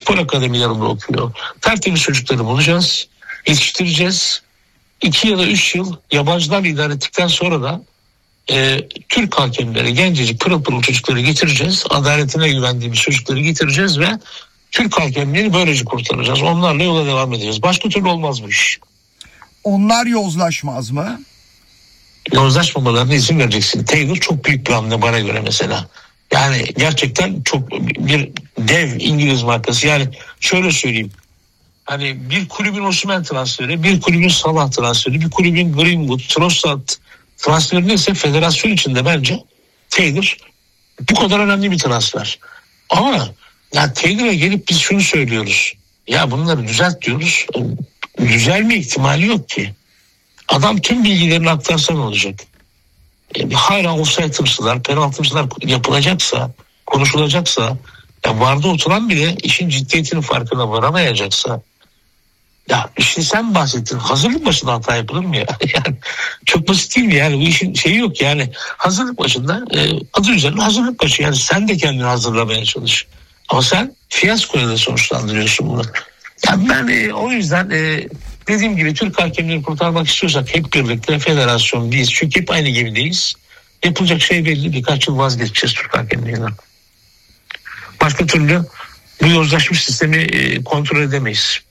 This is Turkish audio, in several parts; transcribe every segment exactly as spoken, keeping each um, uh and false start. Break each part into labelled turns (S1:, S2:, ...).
S1: spor akademilerinde okuyor. Tertemiz çocukları bulacağız, yetiştireceğiz. İki ya da üç yıl yabancılar idare ettikten sonra da e, Türk hakemleri, gencecik pırıl pırıl çocukları getireceğiz. Adaletine güvendiğimiz çocukları getireceğiz ve Türk hakemleri böylece kurtaracağız. Onlarla yola devam edeceğiz. Başka türlü olmaz bu iş.
S2: Onlar yozlaşmaz mı?
S1: Yozlaşmamalarına izin vereceksin. Taylor çok büyük bir hamle bana göre mesela. Yani gerçekten çok bir dev İngiliz markası. Yani şöyle söyleyeyim. Hani bir kulübün Osimhen transferi, bir kulübün Salah transferi, bir kulübün Greenwood, Trossard transferi neyse federasyon içinde bence Taylor bu kadar önemli bir transfer. Ama ya Taylor'a gelip biz şunu söylüyoruz. Ya bunları düzelt diyoruz. Düzelme ihtimali yok ki. Adam tüm bilgilerini aktarsa ne olacak? E, hala offside hırsızlar, penaltı hırsızlar yapılacaksa, konuşulacaksa, ya varda oturan bile işin ciddiyetinin farkına varamayacaksa, ya işte sen bahsettin, hazırlık başında hata yapılır mı ya? Yani çok basit değil mi? Yani bu işin şeyi yok yani. Hazırlık başında e, adı üzerinde hazırlık başı. Yani sen de kendini hazırlamaya çalış. Ama sen fiyaskoyla da sonuçlandırıyorsun bunu. Yani ben e, o yüzden e, dediğim gibi Türk hakemleri kurtarmak istiyorsak hep birlikte federasyon biz. Çünkü hep aynı gemideyiz. Yapılacak şey belli. Birkaç yıl vazgeçeceğiz Türk hakemliğinden. Başka türlü bu yozlaşmış sistemi e, kontrol edemeyiz.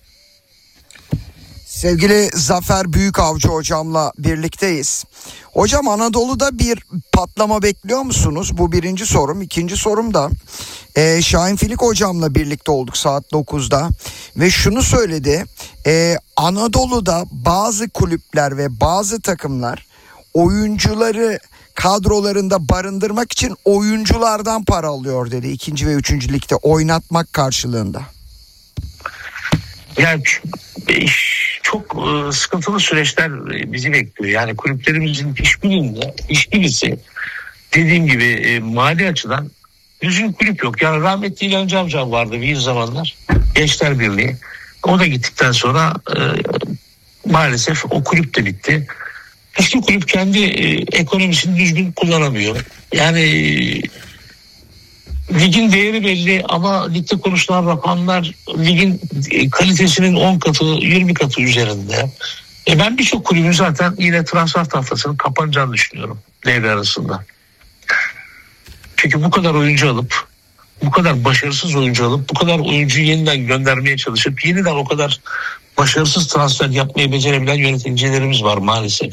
S2: Sevgili Zafer Büyükavcı hocamla birlikteyiz. Hocam, Anadolu'da bir patlama bekliyor musunuz? Bu birinci sorum. İkinci sorum da e, Şahin Filik hocamla birlikte olduk saat dokuzda. Ve şunu söyledi. E, Anadolu'da bazı kulüpler ve bazı takımlar oyuncuları kadrolarında barındırmak için oyunculardan para alıyor dedi. İkinci ve üçüncü ligde oynatmak karşılığında.
S1: Yani çok sıkıntılı süreçler bizi bekliyor. Yani kulüplerimizin hiçbirinde, hiçbirisi dediğim gibi mali açıdan düzgün kulüp yok. Yani rahmetli İlhan Camcan vardı bir zamanlar. Gençler Birliği. O da gittikten sonra e, maalesef o kulüp de bitti. Hiçbir kulüp kendi e, ekonomisini düzgün kullanamıyor. Yani e, ligin değeri belli ama ligde konuşulan rakamlar ligin kalitesinin on katı, yirmi katı üzerinde. E ben birçok kulübün zaten yine transfer tahtasının kapanacağını düşünüyorum devre arasında. Çünkü bu kadar oyuncu alıp, bu kadar başarısız oyuncu alıp, bu kadar oyuncuyu yeniden göndermeye çalışıp yeniden o kadar başarısız transfer yapmayı becerebilen yöneticilerimiz var maalesef.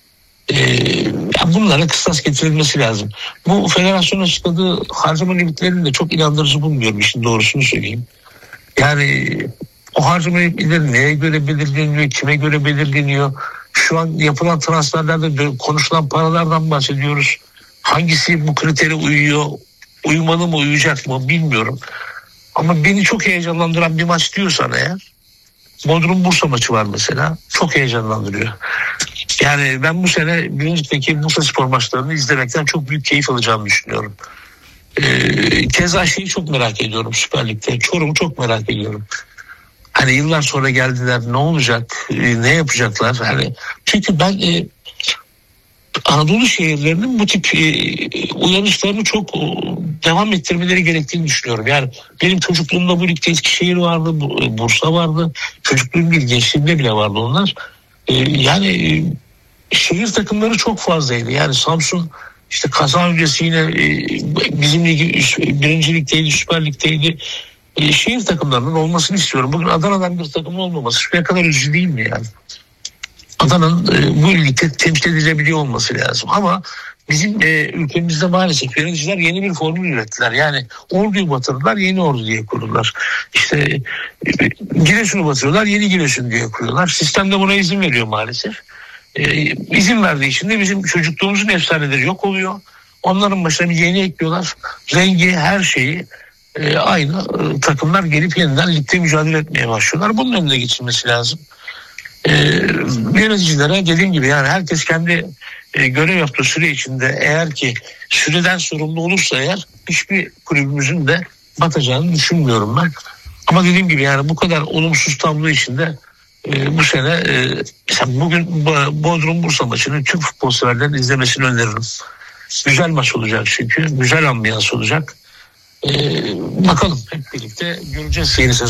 S1: Ee, bunlara kıstas getirilmesi lazım. Bu federasyon açıkladığı harcama limitlerini de çok inandırıcı bulmuyorum, işin doğrusunu söyleyeyim. Yani o harcama limitleri neye göre belirleniyor, kime göre belirleniyor? Şu an yapılan transferlerde konuşulan paralardan bahsediyoruz. Hangisi bu kritere uyuyor, uyumalı mı, uyuyacak mı bilmiyorum. Ama beni çok heyecanlandıran bir maç diyorsan eğer, Bodrum Bursa maçı var mesela. Çok heyecanlandırıyor. Yani ben bu sene birincilikteki Bursaspor maçlarını izlemekten çok büyük keyif alacağımı düşünüyorum. Ee, keza şeyi çok merak ediyorum Süper Lig'de. Çorum'u çok merak ediyorum. Hani yıllar sonra geldiler, ne olacak, e, ne yapacaklar? Hani çünkü ben e, Anadolu şehirlerinin bu tip e, uyanışlarını çok e, devam ettirmeleri gerektiğini düşünüyorum. Yani benim çocukluğumda bu ligde Eskişehir vardı, Bursa vardı. Çocukluğum değil, gençliğimde bile vardı onlar. E, yani e, şehir takımları çok fazlaydı. Yani Samsun işte kaza öncesi yine e, bizim ligi birinci ligdeydi, Süper Lig'deydi. E, şehir takımlarının olmasını istiyorum. Bugün Adana'dan bir takım olmaması şuraya kadar üzücü değil mi yani? Adana'nın e, bu ligde temsil edilebiliyor olması lazım. Ama bizim e, ülkemizde maalesef yöneticiler yeni bir formül ürettiler. Yani orduyu batırdılar, yeni ordu diye kurdular. İşte e, Giresun'u batırıyorlar, yeni Giresun diye kuruyorlar. Sistem de buna izin veriyor maalesef. E, izin verdiği için de bizim çocukluğumuzun efsaneleri yok oluyor. Onların başına bir yeni ekliyorlar. Rengi, her şeyi e, aynı e, takımlar gelip yeniden ligde mücadele etmeye başlıyorlar. Bunun önüne geçilmesi lazım. Ee, yöneticilere dediğim gibi yani herkes kendi e, görev yaptığı süre içinde eğer ki süreden sorumlu olursa eğer hiçbir kulübümüzün de batacağını düşünmüyorum ben. Ama dediğim gibi yani bu kadar olumsuz tablo içinde e, bu sene e, mesela bugün Bodrum Bursa maçını tüm futbol severlerin izlemesini öneririm. Güzel maç olacak çünkü güzel ambiyans olacak. E, bakalım hep birlikte göreceğiz yeni sezon.